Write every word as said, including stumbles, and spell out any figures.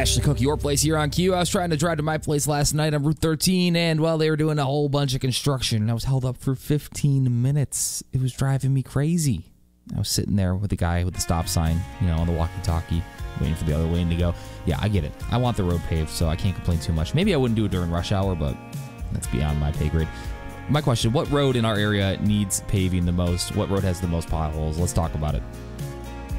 Ashley Cook, your place here on Q. I was trying to drive to my place last night on Route thirteen, and, well, they were doing a whole bunch of construction. I was held up for fifteen minutes. It was driving me crazy. I was sitting there with the guy with the stop sign, you know, on the walkie-talkie, waiting for the other lane to go. Yeah, I get it. I want the road paved, so I can't complain too much. Maybe I wouldn't do it during rush hour, but that's beyond my pay grade. My question, what road in our area needs paving the most? What road has the most potholes? Let's talk about it.